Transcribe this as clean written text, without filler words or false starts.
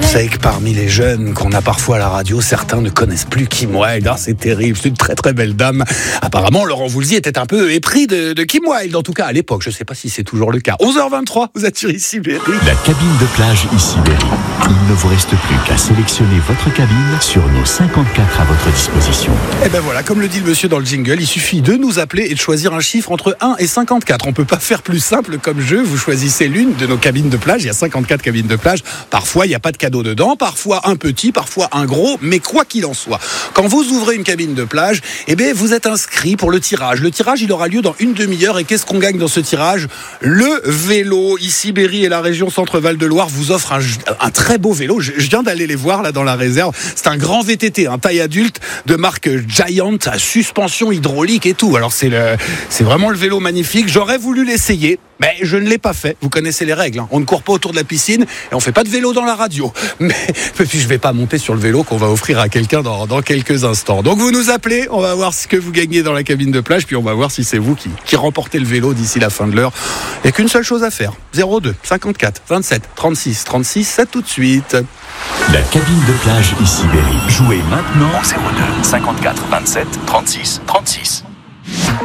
Vous savez que parmi les jeunes qu'on a parfois à la radio, certains ne connaissent plus Kim Wilde. C'est terrible, c'est une très très belle dame. Apparemment, Laurent Voulzy était un peu épris de Kim Wilde, en tout cas à l'époque. Je ne sais pas si c'est toujours le cas. 11h23, vous êtes sur Ici Berry. La cabine de plage Ici Berry. Il ne vous reste plus qu'à sélectionner votre cabine sur nos 54 à votre disposition. Et ben voilà, comme le dit le monsieur dans le jingle, il suffit de nous appeler et de choisir un chiffre entre 1 et 54. On ne peut pas faire plus simple comme jeu. Vous choisissez l'une de nos cabines de plage. Il y a 54 cabines de plage. Parfois, il n'y a pas de cadeau dedans. Parfois, un petit, parfois un gros. Mais quoi qu'il en soit, quand vous ouvrez une cabine de plage, eh bien, vous êtes inscrit pour le tirage. Le tirage, il aura lieu dans une demi-heure. Et qu'est-ce qu'on gagne dans ce tirage ? Le vélo. Ici, Berry et la région Centre-Val de Loire vous offrent un très beau vélo. Je viens d'aller les voir là dans la réserve. C'est un grand VTT, un taille adulte de marque Giant, à suspension hydraulique et tout. Alors c'est vraiment le vélo magnifique. J'aurais voulu l'essayer, mais je ne l'ai pas fait. Vous connaissez les règles. On ne court pas autour de la piscine et on fait pas de vélo dans la radio. Mais puis je vais pas monter sur le vélo qu'on va offrir à quelqu'un dans quelques instants. Donc vous nous appelez, on va voir ce que vous gagnez dans la cabine de plage, puis on va voir si c'est vous qui remportez le vélo d'ici la fin de l'heure. Il n'y a qu'une seule chose à faire. 02 54 27 36 36, c'est tout de suite. La cabine de plage Ici Berry. Jouez maintenant au 02 54 27 36 36.